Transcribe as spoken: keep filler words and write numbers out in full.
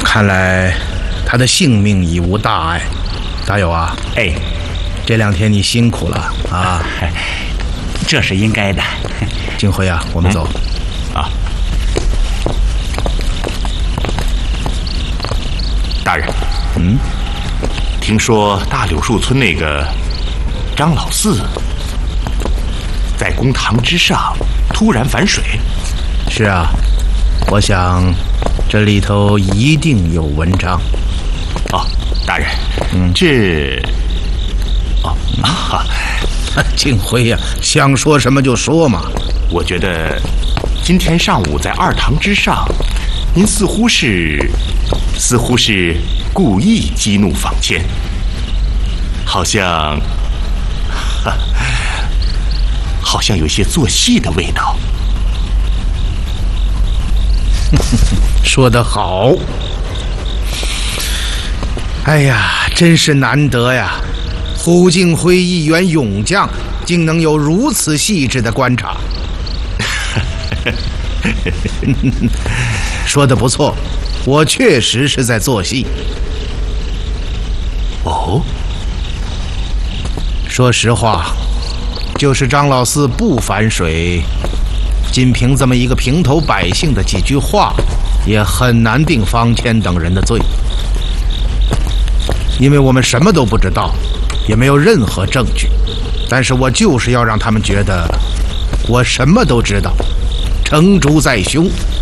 看来他的性命已无大碍。大友啊， 哎， 这两天你辛苦了啊， 这是应该的。 景辉啊，我们走。 嗯、啊，大人， 嗯， 听说大柳树村那个张老四在公堂之上突然反水。 是啊，我想这里头一定有文章。 哦，大人， 嗯， 这……哦啊， 景辉呀，想说什么就说嘛。 我觉得今天上午在二堂之上，您似乎是似乎是故意激怒坊间，好像哈好像有些做戏的味道。 说得好。哎呀，真是难得呀！胡敬辉一员勇将，竟能有如此细致的观察。说得不错，我确实是在做戏。 哦， 说实话，就是张老四不反水，仅凭这么一个平头百姓的几句话，也很难定方谦等人的罪，因为我们什么都不知道，也没有任何证据。但是我就是要让他们觉得我什么都知道，成竹在胸。